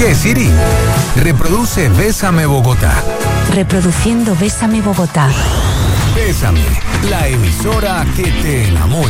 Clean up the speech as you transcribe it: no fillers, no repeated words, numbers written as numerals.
¿Qué, Siri? Reproduce Bésame Bogotá. Reproduciendo Bésame Bogotá. Bésame, la emisora que te enamora.